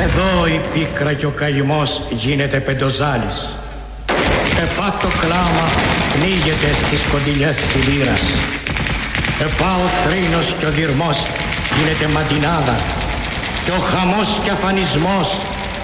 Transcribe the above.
Εδώ η πίκρα και ο καημός γίνεται πεντοζάλης. Επά το κλάμα πνίγεται στις κοντιλιές της λύρας. Επά ο θρήνος και ο δυρμός γίνεται μαντινάδα. Και ο χαμός και αφανισμός